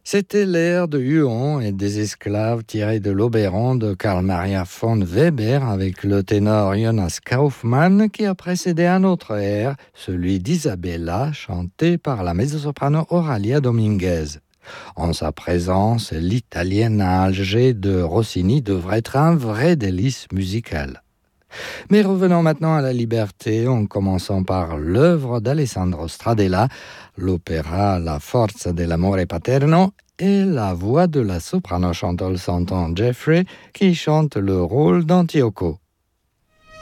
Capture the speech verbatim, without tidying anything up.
C'était l'air de Huon et des esclaves tiré de l'Oberon de Karl Maria von Weber avec le ténor Jonas Kaufmann qui a précédé un autre air, celui d'Isabella, chanté par la mezzo-soprano Oralia Dominguez. En sa présence, l'italienne Alger de Rossini devrait être un vrai délice musical. Mais revenons maintenant à la liberté, en commençant par l'œuvre d'Alessandro Stradella, l'opéra La Forza dell'amore paterno, et la voix de la soprano Chantal Santon Jeffrey qui chante le rôle d'Antioco.